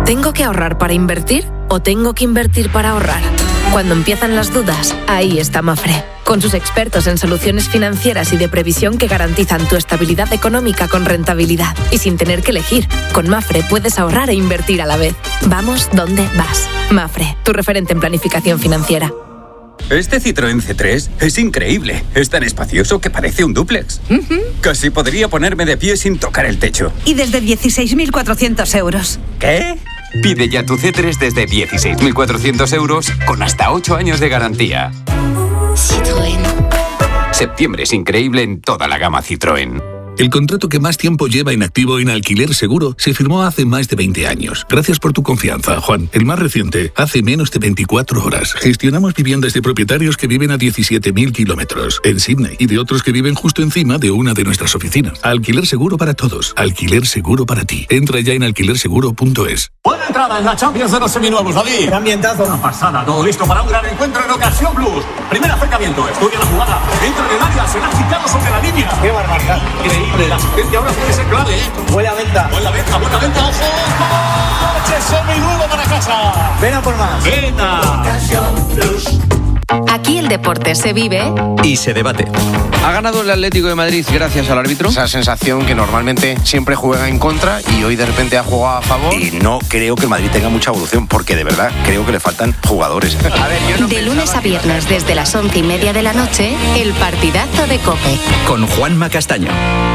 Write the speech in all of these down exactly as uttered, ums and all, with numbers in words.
¿Tengo que ahorrar para invertir o tengo que invertir para ahorrar? Cuando empiezan las dudas, ahí está Mafre, con sus expertos en soluciones financieras y de previsión que garantizan tu estabilidad económica con rentabilidad y sin tener que elegir. Con Mafre puedes ahorrar e invertir a la vez. Vamos donde vas. Mafre, tu referente en planificación financiera. Este Citroën C tres es increíble. Es tan espacioso que parece un dúplex. Uh-huh. Casi podría ponerme de pie sin tocar el techo. Y desde dieciséis mil cuatrocientos euros. ¿Qué? Pide ya tu C tres desde dieciséis mil cuatrocientos euros con hasta ocho años de garantía. Citroën. Septiembre es increíble en toda la gama Citroën. El contrato que más tiempo lleva inactivo en Alquiler Seguro se firmó hace más de veinte años. Gracias por tu confianza, Juan. El más reciente, hace menos de veinticuatro horas. Gestionamos viviendas de propietarios que viven a diecisiete mil kilómetros en Sydney y de otros que viven justo encima de una de nuestras oficinas. Alquiler Seguro para todos. Alquiler Seguro para ti. Entra ya en alquiler seguro punto es. Buena entrada en la Champions de los seminuevos, David. Qué ambientazo. Una pasada, todo listo para un gran encuentro en Ocasión Plus. Primer acercamiento, estudia la jugada. Entra en el área, se la ha quitado sobre la línea. Qué barbaridad. Increíble, la asistencia ahora puede ser clave, ¿eh? Buena venta. Buena venta, buena venta, ojo. ¡Coche seminuevo para casa! Ven a por más. Ven a Ocasión Plus. Aquí el deporte se vive y se debate. ¿Ha ganado el Atlético de Madrid gracias al árbitro? Esa sensación que normalmente siempre juega en contra y hoy de repente ha jugado a favor. Y no creo que el Madrid tenga mucha evolución porque de verdad creo que le faltan jugadores. A ver, yo no de lunes a viernes desde las once y media de la noche, el partidazo de COPE. Con Juanma Castaño.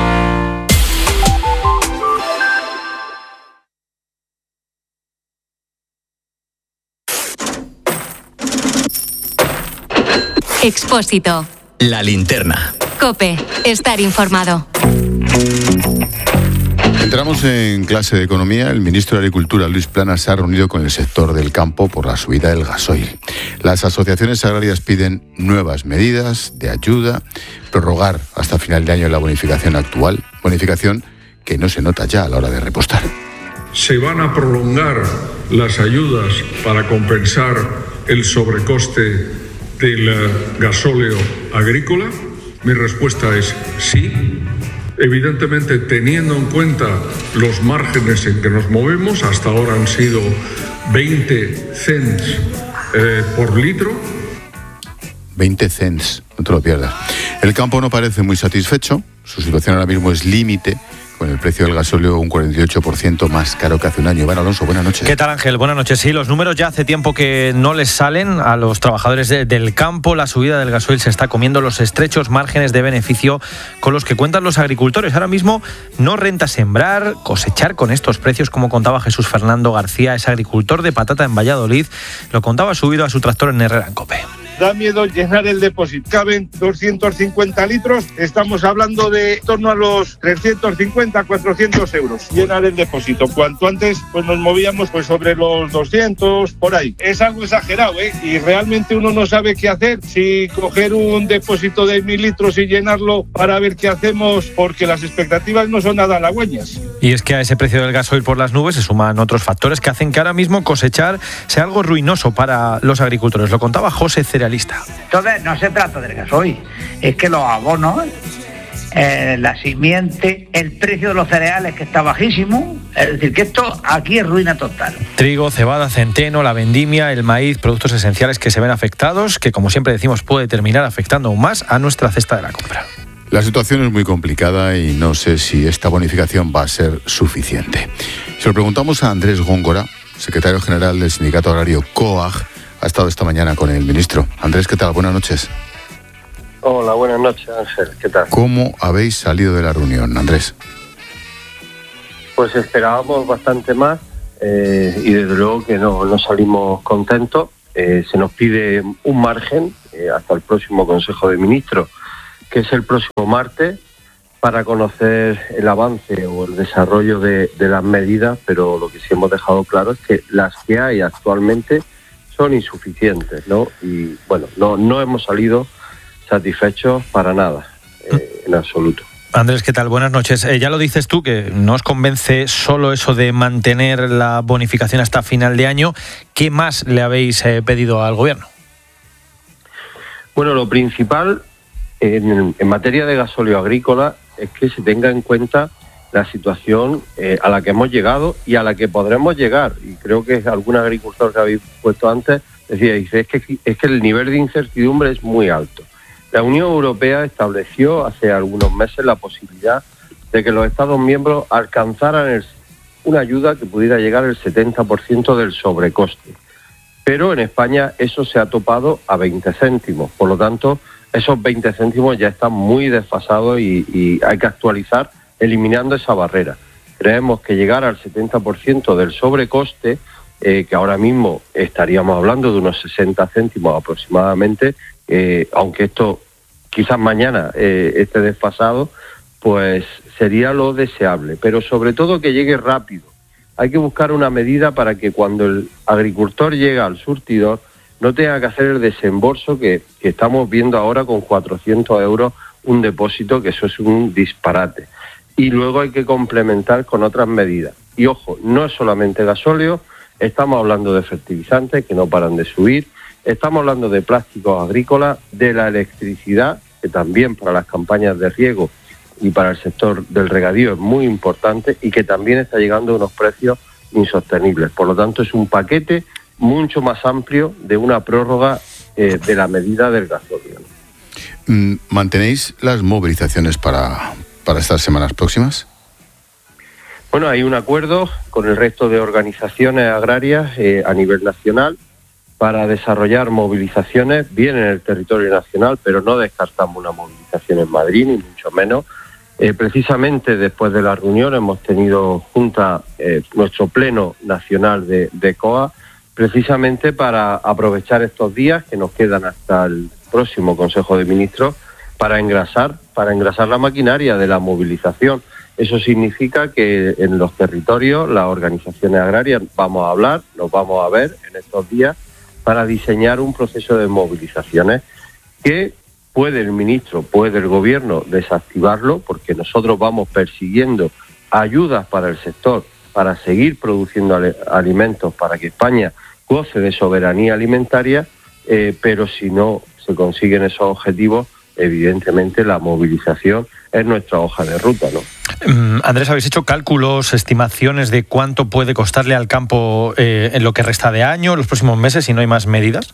Expósito. La linterna. COPE. Estar informado. Entramos en clase de economía. El ministro de Agricultura, Luis Planas, se ha reunido con el sector del campo por la subida del gasoil. Las asociaciones agrarias piden nuevas medidas de ayuda, prorrogar hasta final de año la bonificación actual, bonificación que no se nota ya a la hora de repostar. ¿Se van a prolongar las ayudas para compensar el sobrecoste del gasóleo agrícola? Mi respuesta es sí. Evidentemente, teniendo en cuenta los márgenes en que nos movemos, hasta ahora han sido veinte cents eh, por litro. veinte cents, no te lo pierdas. El campo no parece muy satisfecho. Su situación ahora mismo es límite, con el precio del gasóleo un cuarenta y ocho por ciento más caro que hace un año. Iván Alonso, buenas noches. ¿Qué tal, Ángel? Buenas noches. Sí, los números ya hace tiempo que no les salen a los trabajadores de, del campo. La subida del gasoil se está comiendo los estrechos márgenes de beneficio con los que cuentan los agricultores. Ahora mismo no renta sembrar, cosechar con estos precios, como contaba Jesús Fernando García, es agricultor de patata en Valladolid. Lo contaba subido a su tractor en Herrera en COPE. Da miedo llenar el depósito. Caben doscientos cincuenta litros. Estamos hablando de en torno a los trescientos cincuenta, cuatrocientos euros. Llenar el depósito. Cuanto antes pues nos movíamos pues sobre los doscientos, por ahí. Es algo exagerado, ¿eh? Y realmente uno no sabe qué hacer. Si coger un depósito de mil litros y llenarlo para ver qué hacemos, porque las expectativas no son nada halagüeñas. Y es que a ese precio del gasoil por las nubes se suman otros factores que hacen que ahora mismo cosechar sea algo ruinoso para los agricultores. Lo contaba José Cerealista. Entonces no se trata del gasoil, es que los abonos, eh, la simiente, el precio de los cereales que está bajísimo, es decir, que esto aquí es ruina total. Trigo, cebada, centeno, la vendimia, el maíz, productos esenciales que se ven afectados, que como siempre decimos puede terminar afectando aún más a nuestra cesta de la compra. La situación es muy complicada y no sé si esta bonificación va a ser suficiente. Se lo preguntamos a Andrés Góngora, secretario general del Sindicato Agrario COAG. Ha estado esta mañana con el ministro. Andrés, ¿qué tal? Buenas noches. Hola, buenas noches, Ángel. ¿Qué tal? ¿Cómo habéis salido de la reunión, Andrés? Pues esperábamos bastante más eh, y desde luego que no, no salimos contentos. Eh, se nos pide un margen eh, hasta el próximo Consejo de Ministros, que es el próximo martes, para conocer el avance o el desarrollo de, de las medidas, pero lo que sí hemos dejado claro es que las que hay actualmente son insuficientes, ¿no? Y bueno, no, no hemos salido satisfechos para nada, eh, en absoluto. Andrés, ¿qué tal? Buenas noches. Eh, ya lo dices tú, que no os convence solo eso de mantener la bonificación hasta final de año. ¿Qué más le habéis eh, pedido al gobierno? Bueno, lo principal en, en materia de gasóleo agrícola es que se tenga en cuenta la situación eh, a la que hemos llegado y a la que podremos llegar. Y creo que algún agricultor que habéis puesto antes decía, dice, es que, es que el nivel de incertidumbre es muy alto. La Unión Europea estableció hace algunos meses la posibilidad de que los Estados miembros alcanzaran el, una ayuda que pudiera llegar al setenta por ciento del sobrecoste. Pero en España eso se ha topado a veinte céntimos. Por lo tanto, esos veinte céntimos ya están muy desfasados y, y hay que actualizar eliminando esa barrera. Creemos que llegar al setenta por ciento del sobrecoste, eh, que ahora mismo estaríamos hablando de unos sesenta céntimos aproximadamente, eh, aunque esto quizás mañana eh, esté desfasado, pues sería lo deseable, pero sobre todo que llegue rápido. Hay que buscar una medida para que cuando el agricultor llega al surtidor no tenga que hacer el desembolso que, que estamos viendo ahora con cuatrocientos euros un depósito, que eso es un disparate. Y luego hay que complementar con otras medidas. Y ojo, no es solamente gasóleo, estamos hablando de fertilizantes que no paran de subir, estamos hablando de plásticos agrícolas, de la electricidad, que también para las campañas de riego y para el sector del regadío es muy importante y que también está llegando a unos precios insostenibles. Por lo tanto, es un paquete mucho más amplio de una prórroga eh, de la medida del gasóleo. ¿Mantenéis las movilizaciones para, para estas semanas próximas? Bueno, hay un acuerdo con el resto de organizaciones agrarias eh, a nivel nacional para desarrollar movilizaciones, bien en el territorio nacional, pero no descartamos una movilización en Madrid, ni mucho menos. Eh, precisamente después de la reunión hemos tenido junta eh, nuestro pleno nacional de, de C O A, precisamente para aprovechar estos días que nos quedan hasta el próximo Consejo de Ministros para engrasar, para engrasar la maquinaria de la movilización. Eso significa que en los territorios, las organizaciones agrarias, vamos a hablar, nos vamos a ver en estos días para diseñar un proceso de movilizaciones que puede el ministro, puede el gobierno desactivarlo, porque nosotros vamos persiguiendo ayudas para el sector, para seguir produciendo ale- alimentos, para que España goce de soberanía alimentaria, eh, pero si no se consiguen esos objetivos, evidentemente la movilización es nuestra hoja de ruta, ¿no? Um, Andrés, ¿habéis hecho cálculos, estimaciones de cuánto puede costarle al campo eh, en lo que resta de año, los próximos meses, si no hay más medidas?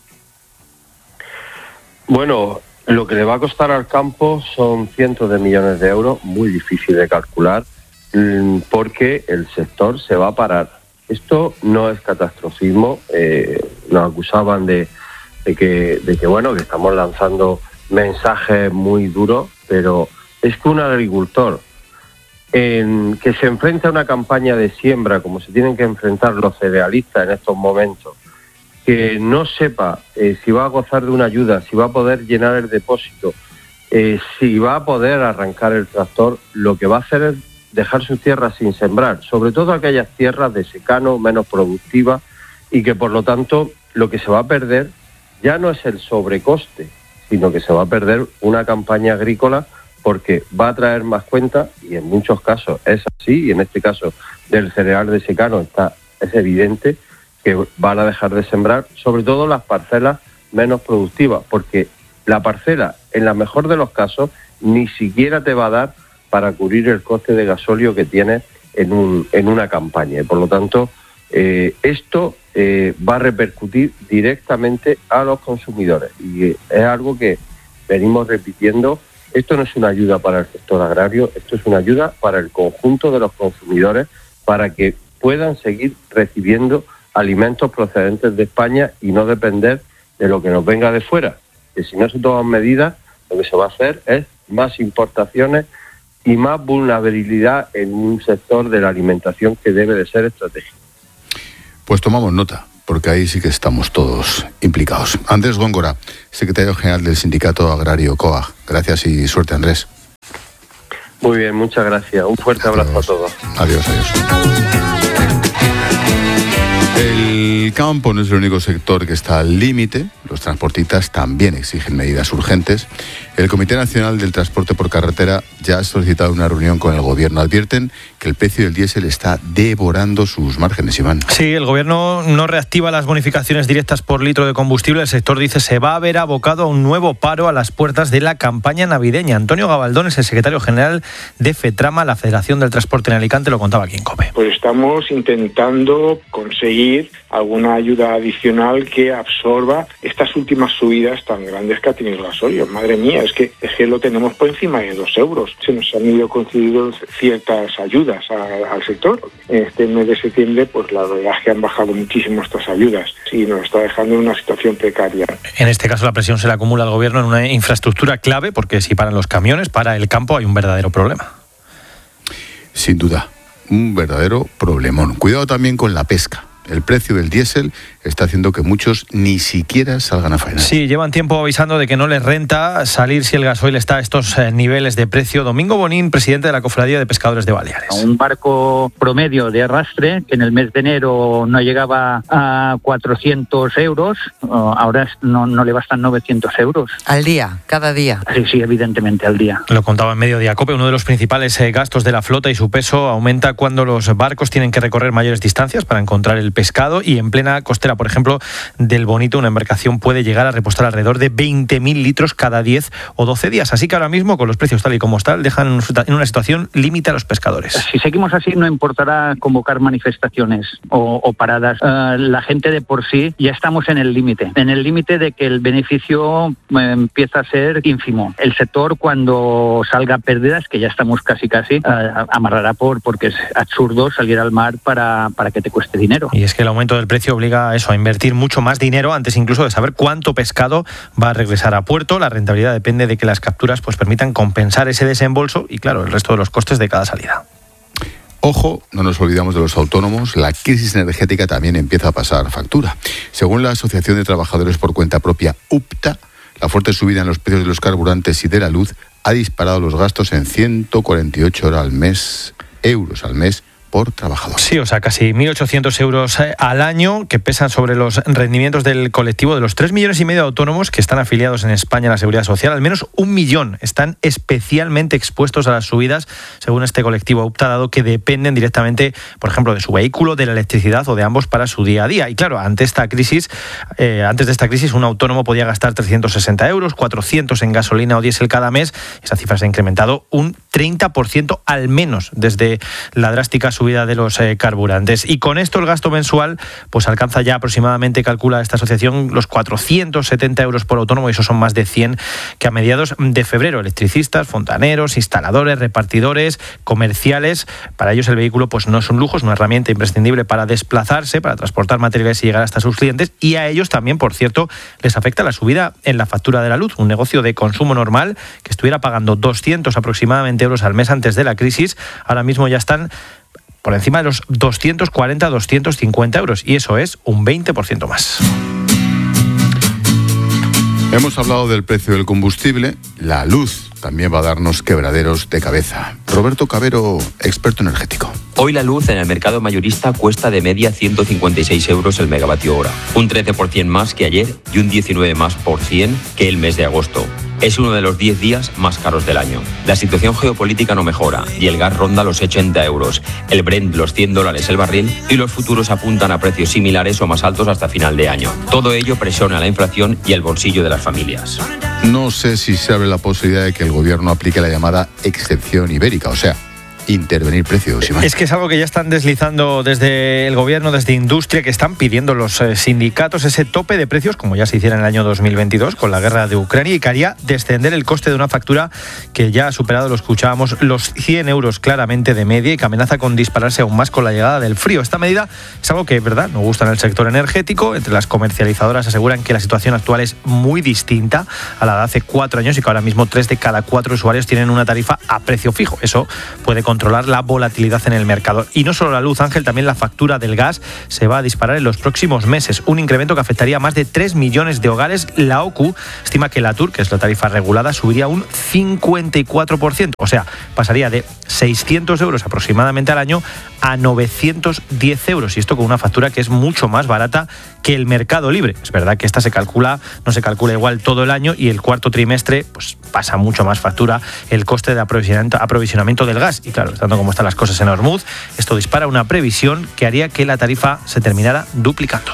Bueno, lo que le va a costar al campo son cientos de millones de euros, muy difícil de calcular, porque el sector se va a parar. Esto no es catastrofismo, eh, nos acusaban de, de, que, de que, bueno, que estamos lanzando mensajes muy duros, pero es que un agricultor en, que se enfrenta a una campaña de siembra, como se tienen que enfrentar los cerealistas en estos momentos, que no sepa eh, si va a gozar de una ayuda, si va a poder llenar el depósito, eh, si va a poder arrancar el tractor, lo que va a hacer es dejar sus tierras sin sembrar, sobre todo aquellas tierras de secano, menos productivas, y que por lo tanto lo que se va a perder ya no es el sobrecoste, sino que se va a perder una campaña agrícola porque va a traer más cuentas, y en muchos casos es así, y en este caso del cereal de secano está, es evidente que van a dejar de sembrar, sobre todo las parcelas menos productivas, porque la parcela, en la mejor de los casos, ni siquiera te va a dar para cubrir el coste de gasóleo que tienes en, un, en una campaña. Y por lo tanto, eh, esto eh, va a repercutir directamente a los consumidores. Y es algo que venimos repitiendo. Esto no es una ayuda para el sector agrario, esto es una ayuda para el conjunto de los consumidores, para que puedan seguir recibiendo alimentos procedentes de España y no depender de lo que nos venga de fuera. Que si no se toman medidas, lo que se va a hacer es más importaciones y más vulnerabilidad en un sector de la alimentación que debe de ser estratégico. Pues tomamos nota, porque ahí sí que estamos todos implicados. Andrés Góngora, secretario general del Sindicato Agrario C O A G. Gracias y suerte, Andrés. Muy bien, muchas gracias. Un fuerte adiós. Abrazo a todos. Adiós, adiós. El campo campo no es el único sector que está al límite. Los transportistas también exigen medidas urgentes. El Comité Nacional del Transporte por Carretera ya ha solicitado una reunión con el Gobierno. Advierten que el precio del diésel está devorando sus márgenes, Iván. Sí, el Gobierno no reactiva las bonificaciones directas por litro de combustible. El sector dice se va a ver abocado a un nuevo paro a las puertas de la campaña navideña. Antonio Gabaldón es el secretario general de FETRAMA, la Federación del Transporte en Alicante, lo contaba aquí en COPE. Pues estamos intentando conseguir alguna ayuda adicional que absorba estas últimas subidas tan grandes que ha tenido el gasolio. Madre mía, es que, es que lo tenemos por encima de dos euros. Se nos han ido concediendo ciertas ayudas a, al sector. En este mes de septiembre, pues la verdad es que han bajado muchísimo estas ayudas y nos está dejando en una situación precaria. En este caso la presión se le acumula al Gobierno en una infraestructura clave, porque si paran los camiones, para el campo hay un verdadero problema. Sin duda, un verdadero problemón. Cuidado también con la pesca. El precio del diésel está haciendo que muchos ni siquiera salgan a faenar. Sí, llevan tiempo avisando de que no les renta salir si el gasoil está a estos niveles de precio. Domingo Bonín, presidente de la Cofradía de Pescadores de Baleares. Un barco promedio de arrastre, que en el mes de enero no llegaba a cuatrocientos euros, ahora no, no le bastan novecientos euros. ¿Al día? ¿Cada día? Sí, sí, evidentemente al día. Lo contaba en Mediodía COPE, uno de los principales gastos de la flota y su peso aumenta cuando los barcos tienen que recorrer mayores distancias para encontrar el pescado, y en plena costera, por ejemplo, del Bonito, una embarcación puede llegar a repostar alrededor de veinte mil litros cada diez o doce días. Así que ahora mismo, con los precios tal y como están, dejan en una situación límite a los pescadores. Si seguimos así, no importará convocar manifestaciones o, o paradas. Uh, la gente de por sí ya estamos en el límite, en el límite de que el beneficio eh, empieza a ser ínfimo. El sector, cuando salga pérdidas, que ya estamos casi casi, uh, amarrará por porque es absurdo salir al mar para, para que te cueste dinero. Y es que el aumento del precio obliga a eso, a invertir mucho más dinero antes incluso de saber cuánto pescado va a regresar a puerto. La rentabilidad depende de que las capturas pues permitan compensar ese desembolso y, claro, el resto de los costes de cada salida. Ojo, no nos olvidamos de los autónomos, la crisis energética también empieza a pasar factura. Según la Asociación de Trabajadores por Cuenta Propia, UPTA, la fuerte subida en los precios de los carburantes y de la luz ha disparado los gastos en ciento cuarenta y ocho euros al mes, euros al mes, por trabajador. Sí, o sea, casi mil ochocientos euros al año, que pesan sobre los rendimientos del colectivo. De los tres millones y medio de autónomos que están afiliados en España a la Seguridad Social, al menos un millón están especialmente expuestos a las subidas, según este colectivo UPTA, dado que dependen directamente, por ejemplo, de su vehículo, de la electricidad o de ambos para su día a día. Y claro, ante esta crisis, eh, antes de esta crisis, un autónomo podía gastar trescientos sesenta euros, cuatrocientos en gasolina o diésel cada mes. Esa cifra se ha incrementado un treinta por ciento al menos desde la drástica subida subida de los eh, carburantes. Y con esto el gasto mensual pues alcanza ya aproximadamente, calcula esta asociación, los cuatrocientos setenta euros por autónomo, y eso son más de cien que a mediados de febrero. Electricistas, fontaneros, instaladores, repartidores, comerciales, para ellos el vehículo pues no es un lujo, es una herramienta imprescindible para desplazarse, para transportar materiales y llegar hasta sus clientes, y a ellos también, por cierto, les afecta la subida en la factura de la luz. Un negocio de consumo normal que estuviera pagando doscientos aproximadamente euros al mes antes de la crisis, ahora mismo ya están por encima de los doscientos cuarenta a doscientos cincuenta euros, y eso es un veinte por ciento más. Hemos hablado del precio del combustible, la luz también va a darnos quebraderos de cabeza. Roberto Cabero, experto energético. Hoy la luz en el mercado mayorista cuesta de media ciento cincuenta y seis euros el megavatio hora, un trece por ciento más que ayer y un diecinueve más por cien que el mes de agosto. Es uno de los diez días más caros del año. La situación geopolítica no mejora y el gas ronda los ochenta euros, el Brent los cien dólares el barril, y los futuros apuntan a precios similares o más altos hasta final de año. Todo ello presiona la inflación y el bolsillo de las familias. No sé si se abre la posibilidad de que el gobierno aplique la llamada excepción ibérica, o sea, intervenir precios. Iván. Es que es algo que ya están deslizando desde el gobierno, desde industria, que están pidiendo los eh, sindicatos ese tope de precios, como ya se hiciera en el año dos mil veintidós con la guerra de Ucrania, y que haría descender el coste de una factura que ya ha superado, lo escuchábamos, los cien euros claramente de media, y que amenaza con dispararse aún más con la llegada del frío. Esta medida es algo que, verdad, no gusta en el sector energético. Entre las comercializadoras aseguran que la situación actual es muy distinta a la de hace cuatro años y que ahora mismo tres de cada cuatro usuarios tienen una tarifa a precio fijo. Eso puede controlar la volatilidad en el mercado. Y no solo la luz, Ángel, también la factura del gas se va a disparar en los próximos meses. Un incremento que afectaría a más de tres millones de hogares. La O C U estima que la T U R, que es la tarifa regulada, subiría un cincuenta y cuatro por ciento. O sea, pasaría de seiscientos euros aproximadamente al año a novecientos diez euros. Y esto con una factura que es mucho más barata que el mercado libre. Es verdad que esta se calcula, no se calcula igual todo el año, y el cuarto trimestre pues pasa mucho más factura el coste de aprovisionamiento, aprovisionamiento del gas. Y claro, estando como están las cosas en Hormuz, esto dispara una previsión que haría que la tarifa se terminara duplicando.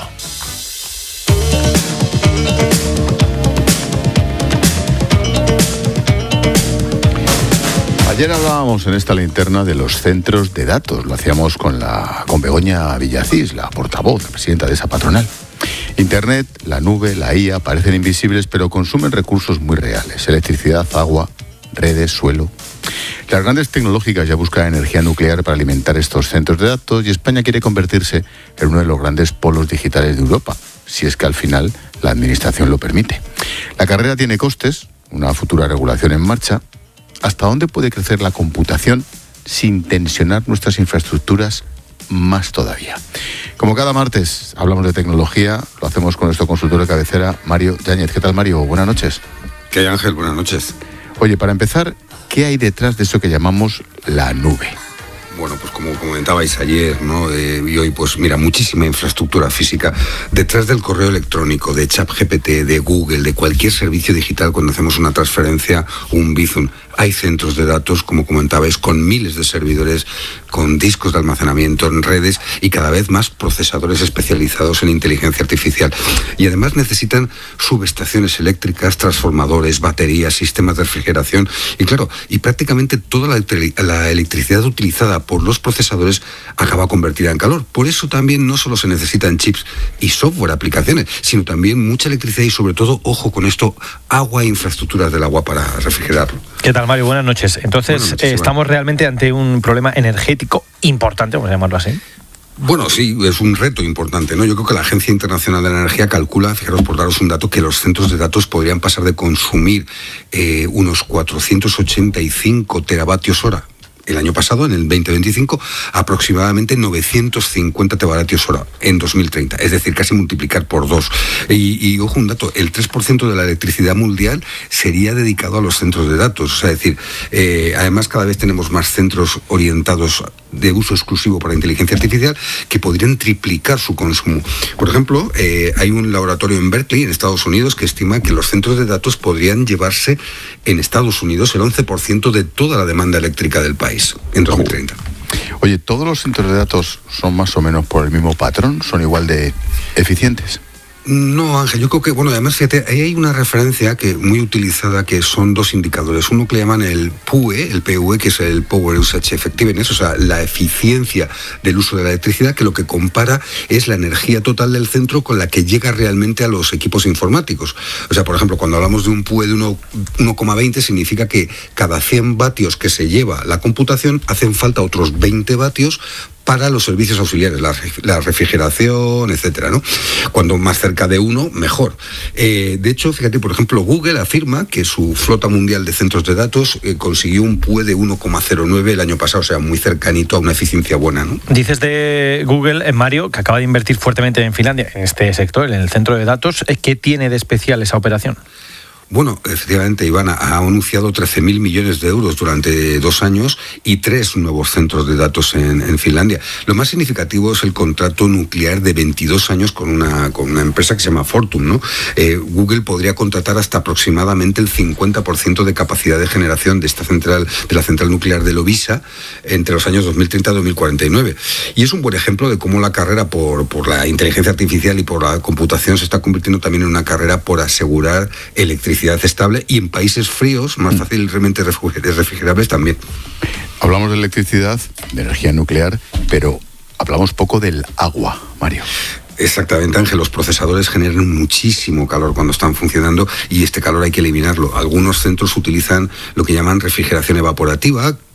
Ayer hablábamos en esta linterna de los centros de datos. Lo hacíamos con, la, con Begoña Villacís, la portavoz, la presidenta de esa patronal. Internet, la nube, la I A parecen invisibles, pero consumen recursos muy reales. Electricidad, agua, redes, suelo. Las grandes tecnológicas ya buscan energía nuclear para alimentar estos centros de datos, y España quiere convertirse en uno de los grandes polos digitales de Europa, si es que al final la administración lo permite. La carrera tiene costes, una futura regulación en marcha. ¿Hasta dónde puede crecer la computación sin tensionar nuestras infraestructuras más todavía? Como cada martes hablamos de tecnología, lo hacemos con nuestro consultor de cabecera, Mario Yáñez. ¿Qué tal, Mario? Buenas noches. ¿Qué hay, Ángel? Buenas noches. Oye, para empezar, ¿qué hay detrás de eso que llamamos la nube? Bueno, pues como comentabais ayer, ¿no? Eh, y hoy, pues mira, muchísima infraestructura física. Detrás del correo electrónico, de ChatGPT, de Google, de cualquier servicio digital, cuando hacemos una transferencia o un Bizum, hay centros de datos, como comentabais, con miles de servidores, con discos de almacenamiento en redes y cada vez más procesadores especializados en inteligencia artificial. Y además necesitan subestaciones eléctricas, transformadores, baterías, sistemas de refrigeración. Y claro, y prácticamente toda la, la electricidad utilizada por los procesadores acaba convertida en calor. Por eso también no solo se necesitan chips y software, aplicaciones, sino también mucha electricidad y sobre todo, ojo con esto, agua e infraestructuras del agua para refrigerarlo. ¿Qué tal, Mario? Buenas noches. Entonces, Buenas noches, eh, estamos realmente ante un problema energético importante, vamos a llamarlo así. Bueno, sí, es un reto importante, ¿no? Yo creo que la Agencia Internacional de la Energía calcula, fijaros por daros un dato, que los centros de datos podrían pasar de consumir eh, unos cuatrocientos ochenta y cinco teravatios hora el año pasado, en el veinte veinticinco, aproximadamente novecientos cincuenta teravatios hora en dos mil treinta, es decir, casi multiplicar por dos. Y, y ojo un dato, el tres por ciento de la electricidad mundial sería dedicado a los centros de datos. O sea, es decir, eh, además cada vez tenemos más centros orientados de uso exclusivo para inteligencia artificial que podrían triplicar su consumo. Por ejemplo, eh, hay un laboratorio en Berkeley, en Estados Unidos, que estima que los centros de datos podrían llevarse en Estados Unidos el once por ciento de toda la demanda eléctrica del país en dos mil treinta. Oye, ¿todos los centros de datos son más o menos por el mismo patrón? ¿Son igual de eficientes? No, Ángel, yo creo que, bueno, además, fíjate, ahí hay una referencia que muy utilizada, que son dos indicadores. Uno que le llaman el P U E, el P U E, que es el Power Usage Effectiveness, o sea, la eficiencia del uso de la electricidad, que lo que compara es la energía total del centro con la que llega realmente a los equipos informáticos. O sea, por ejemplo, cuando hablamos de un P U E de uno coma veinte, significa que cada cien vatios que se lleva la computación, hacen falta otros veinte vatios para los servicios auxiliares, la, la refrigeración, etcétera, ¿no? Cuando más cerca de uno, mejor. Eh, de hecho, fíjate, por ejemplo, Google afirma que su flota mundial de centros de datos eh, consiguió un P U E de uno coma cero nueve el año pasado, o sea, muy cercanito a una eficiencia buena, ¿no? Dices de Google, Mario, que acaba de invertir fuertemente en Finlandia, en este sector, en el centro de datos. ¿Qué tiene de especial esa operación? Bueno, efectivamente, Iván ha anunciado trece mil millones de euros durante dos años y tres nuevos centros de datos en, en Finlandia. Lo más significativo es el contrato nuclear de veintidós años con una, con una empresa que se llama Fortum, ¿no? Eh, Google podría contratar hasta aproximadamente el cincuenta por ciento de capacidad de generación de esta central, de la central nuclear de Loviisa, entre los años dos mil treinta y dos mil cuarenta y nueve. Y es un buen ejemplo de cómo la carrera por, por la inteligencia artificial y por la computación se está convirtiendo también en una carrera por asegurar electricidad estable, y en países fríos más fácilmente refrigerables también. Hablamos de electricidad, de energía nuclear, pero hablamos poco del agua, Mario. Exactamente, Ángel. Los procesadores generan muchísimo calor cuando están funcionando y este calor hay que eliminarlo. Algunos centros utilizan lo que llaman refrigeración evaporativa,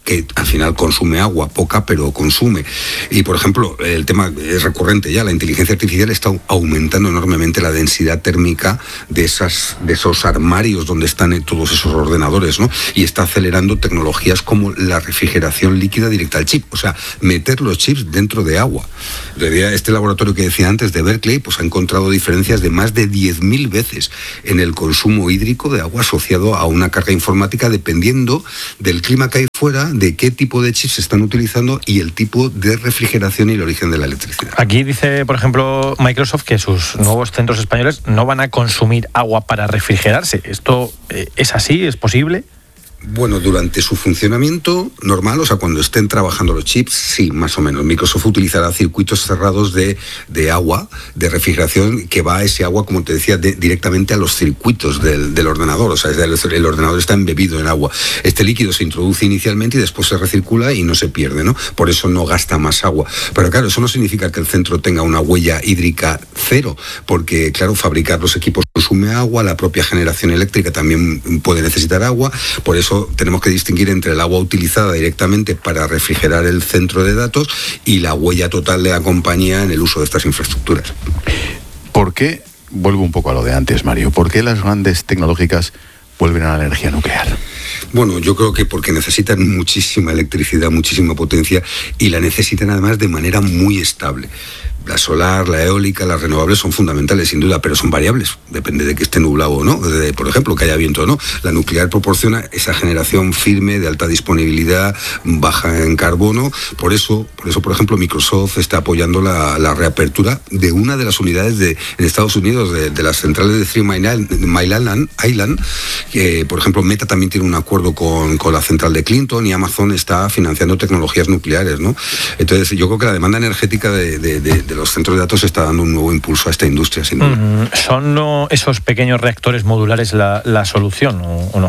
que al final consume agua, poca, pero consume. Y, por ejemplo, el tema es recurrente ya, la inteligencia artificial está aumentando enormemente la densidad térmica de, esas, de esos armarios donde están todos esos ordenadores, ¿no? Y está acelerando tecnologías como la refrigeración líquida directa al chip, o sea, meter los chips dentro de agua. Este laboratorio que decía antes de Berkeley, pues ha encontrado diferencias de más de diez mil veces en el consumo hídrico de agua asociado a una carga informática, dependiendo del clima que hay fuera, de qué tipo de chips se están utilizando y el tipo de refrigeración y el origen de la electricidad. Aquí dice, por ejemplo, Microsoft que sus nuevos centros españoles no van a consumir agua para refrigerarse. ¿Esto eh, es así? ¿Es posible? Bueno, durante su funcionamiento normal, o sea, cuando estén trabajando los chips, sí, más o menos. Microsoft utilizará circuitos cerrados de, de agua, de refrigeración, que va a ese agua, como te decía, de, directamente a los circuitos del, del ordenador. O sea, el, el ordenador está embebido en agua. Este líquido se introduce inicialmente y después se recircula y no se pierde, ¿no? Por eso no gasta más agua. Pero claro, eso no significa que el centro tenga una huella hídrica cero, porque, claro, fabricar los equipos consume agua, la propia generación eléctrica también puede necesitar agua. Por eso tenemos que distinguir entre el agua utilizada directamente para refrigerar el centro de datos y la huella total de la compañía en el uso de estas infraestructuras. ¿Por qué, vuelvo un poco a lo de antes, Mario, por qué las grandes tecnológicas vuelven a la energía nuclear? Bueno, yo creo que porque necesitan muchísima electricidad, muchísima potencia, y la necesitan además de manera muy estable. La solar, la eólica, las renovables son fundamentales, sin duda, pero son variables. Depende de que esté nublado o no, de, por ejemplo, que haya viento o no. La nuclear proporciona esa generación firme, de alta disponibilidad, baja en carbono. Por eso, por eso, por ejemplo, Microsoft está apoyando la, la reapertura de una de las unidades de, en Estados Unidos, de, de las centrales de Three Mile Island, Island, que, por ejemplo, Meta también tiene un acuerdo con, con la central de Clinton, y Amazon está financiando tecnologías nucleares, ¿no? Entonces, yo creo que la demanda energética de, de, de, de los centros de datos está dando un nuevo impulso a esta industria, sin duda. Mm, ¿Son no, esos pequeños reactores modulares la, la solución o, o no?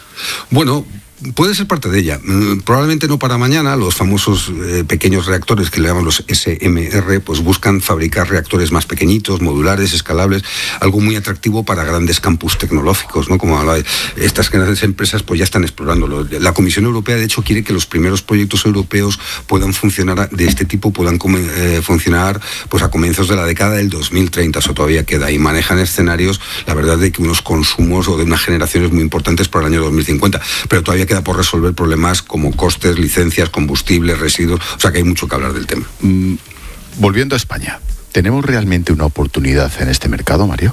Bueno, puede ser parte de ella. Probablemente no para mañana. Los famosos eh, pequeños reactores que le llaman los S M R, pues buscan fabricar reactores más pequeñitos, modulares, escalables, algo muy atractivo para grandes campus tecnológicos, ¿no? Como hablaba, estas grandes empresas pues ya están explorándolo. La Comisión Europea, de hecho, quiere que los primeros proyectos europeos puedan funcionar de este tipo, puedan eh, funcionar pues a comienzos de la década del dos mil treinta. Eso todavía queda. Y manejan escenarios, la verdad, de que unos consumos o de unas generaciones muy importantes para el año dos mil cincuenta. Pero todavía queda por resolver problemas como costes, licencias, combustibles, residuos. O sea que hay mucho que hablar del tema. Mm, volviendo a España, ¿tenemos realmente una oportunidad en este mercado, Mario?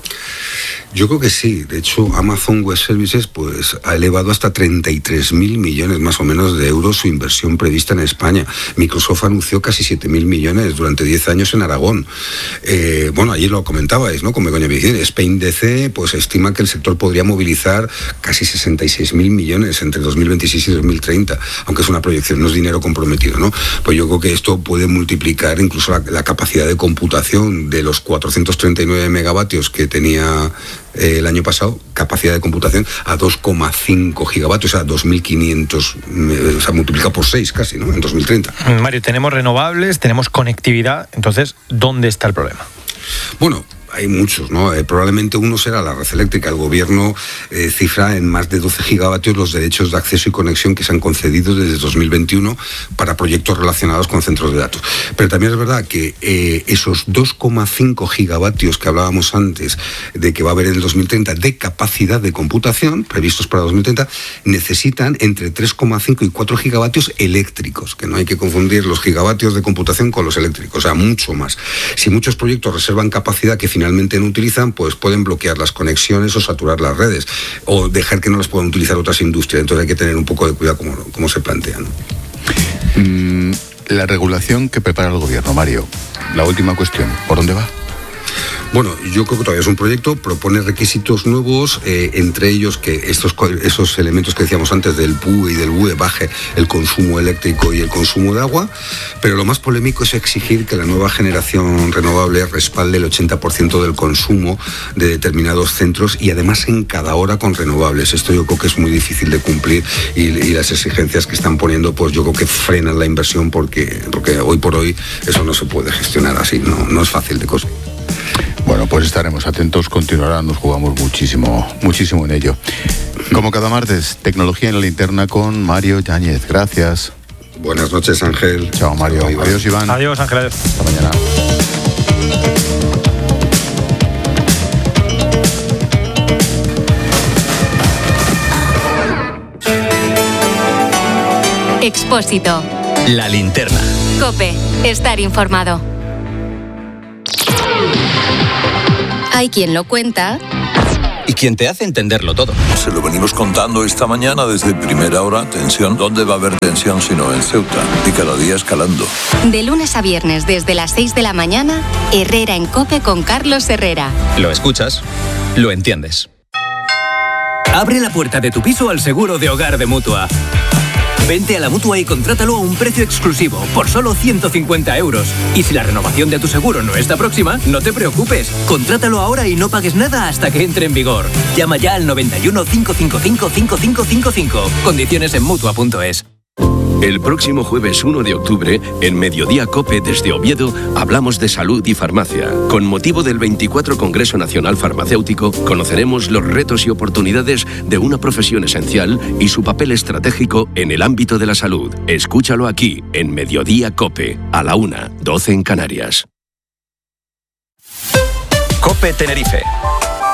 Yo creo que sí. De hecho, Amazon Web Services pues ha elevado hasta treinta y tres mil millones más o menos de euros su inversión prevista en España. Microsoft anunció casi siete mil millones durante diez años en Aragón. Eh, bueno, ayer lo comentabais, ¿no? Con Begoña Vicente. Spain D C pues estima que el sector podría movilizar casi sesenta y seis mil millones entre dos mil veintiséis y dos mil treinta, aunque es una proyección, no es dinero comprometido, ¿no? Pues yo creo que esto puede multiplicar incluso la, la capacidad de computación de los cuatrocientos treinta y nueve megavatios que tenía eh, el año pasado, capacidad de computación a dos coma cinco gigavatios, o sea, dos mil quinientos, eh, o sea, multiplica por seis casi, ¿no? En dos mil treinta. Mario, tenemos renovables, tenemos conectividad, entonces, ¿dónde está el problema? Bueno, hay muchos, ¿no? Eh, probablemente uno será la red eléctrica. El gobierno eh, cifra en más de doce gigavatios los derechos de acceso y conexión que se han concedido desde dos mil veintiuno para proyectos relacionados con centros de datos. Pero también es verdad que eh, esos dos coma cinco gigavatios que hablábamos antes de que va a haber en el dos mil treinta de capacidad de computación, previstos para dos mil treinta, necesitan entre tres coma cinco y cuatro gigavatios eléctricos, que no hay que confundir los gigavatios de computación con los eléctricos, o sea, mucho más. Si muchos proyectos reservan capacidad que finalmente no utilizan, pues pueden bloquear las conexiones o saturar las redes o dejar que no las puedan utilizar otras industrias. Entonces hay que tener un poco de cuidado como, como se plantean. Mm, la regulación que prepara el gobierno, Mario, la última cuestión, ¿por dónde va? Bueno, yo creo que todavía es un proyecto, propone requisitos nuevos, eh, entre ellos que estos esos elementos que decíamos antes del P U E y del U E baje el consumo eléctrico y el consumo de agua, pero lo más polémico es exigir que la nueva generación renovable respalde el ochenta por ciento del consumo de determinados centros y además en cada hora con renovables. Esto yo creo que es muy difícil de cumplir y, y las exigencias que están poniendo, pues yo creo que frenan la inversión porque, porque hoy por hoy eso no se puede gestionar así, no, no es fácil de conseguir. Bueno, pues estaremos atentos, continuará, nos jugamos muchísimo, muchísimo en ello. Como cada martes, tecnología en la linterna con Mario Yáñez. Gracias. Buenas noches, Ángel. Chao, Mario. Chao, Iván. Adiós, Iván. Adiós, Ángel. Adiós. Hasta mañana. Expósito. La linterna. COPE. Estar informado. Hay quien lo cuenta Y quien te hace entenderlo todo. Se lo venimos contando esta mañana desde primera hora. Tensión. ¿Dónde va a haber tensión sino en Ceuta? Y cada día escalando. De lunes a viernes desde las seis de la mañana, Herrera en COPE con Carlos Herrera. Lo escuchas, lo entiendes. Abre la puerta de tu piso al seguro de hogar de Mutua. Vente a la Mutua y contrátalo a un precio exclusivo, por solo ciento cincuenta euros. Y si la renovación de tu seguro no está próxima, no te preocupes. Contrátalo ahora y no pagues nada hasta que entre en vigor. Llama ya al noventa y uno, cincuenta y cinco, cincuenta y cinco cincuenta y cinco. Condiciones en Mutua punto es. El próximo jueves uno de octubre, en Mediodía COPE desde Oviedo, hablamos de salud y farmacia. Con motivo del veinticuatro Congreso Nacional Farmacéutico, conoceremos los retos y oportunidades de una profesión esencial y su papel estratégico en el ámbito de la salud. Escúchalo aquí, en Mediodía COPE, a la una, doce en Canarias. COPE Tenerife.